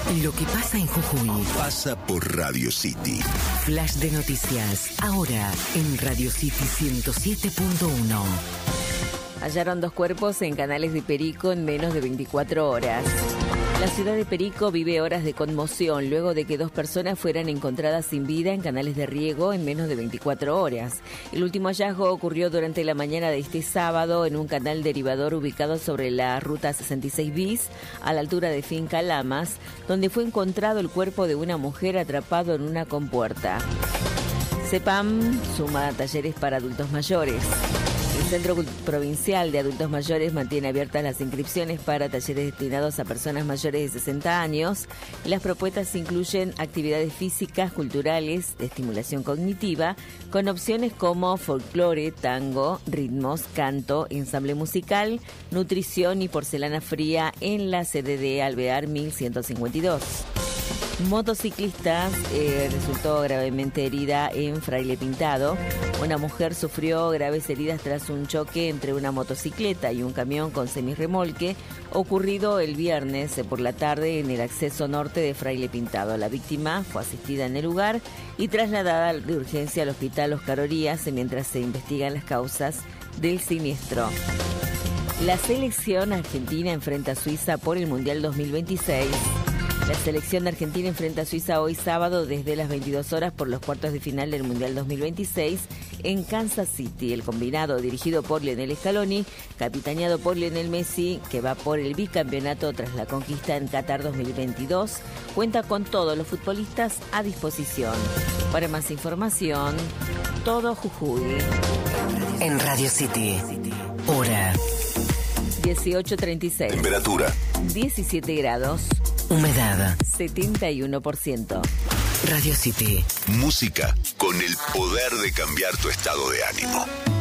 Lo que pasa en Jujuy pasa por Radio City. Flash de noticias, ahora en Radio City 107.1. Hallaron 2 cuerpos en Canales de Perico en menos de 24 horas. La ciudad de Perico vive horas de conmoción luego de que 2 personas fueran encontradas sin vida en canales de riego en menos de 24 horas. El último hallazgo ocurrió durante la mañana de este sábado en un canal derivador ubicado sobre la ruta 66 bis, a la altura de Finca Lamas, donde fue encontrado el cuerpo de una mujer atrapado en una compuerta. CEPAM suma talleres para adultos mayores. El Centro Provincial de Adultos Mayores mantiene abiertas las inscripciones para talleres destinados a personas mayores de 60 años. Las propuestas incluyen actividades físicas, culturales, de estimulación cognitiva, con opciones como folclore, tango, ritmos, canto, ensamble musical, nutrición y porcelana fría en la sede de Alvear 1152. Motociclista resultó gravemente herida en Fraile Pintado. Una mujer sufrió graves heridas tras un choque entre una motocicleta y un camión con semirremolque ocurrido el viernes por la tarde en el acceso norte de Fraile Pintado. La víctima fue asistida en el lugar y trasladada de urgencia al hospital Oscar Orías mientras se investigan las causas del siniestro. La selección argentina enfrenta a Suiza por el Mundial 2026. La selección argentina enfrenta a Suiza hoy sábado desde las 22 horas por los cuartos de final del Mundial 2026 en Kansas City. El combinado, dirigido por Lionel Scaloni, capitaneado por Lionel Messi, que va por el bicampeonato tras la conquista en Qatar 2022, cuenta con todos los futbolistas a disposición. Para más información, todo Jujuy. En Radio City, hora 18:36. Temperatura 17 grados. Humedad 71%. Radio City. Música con el poder de cambiar tu estado de ánimo.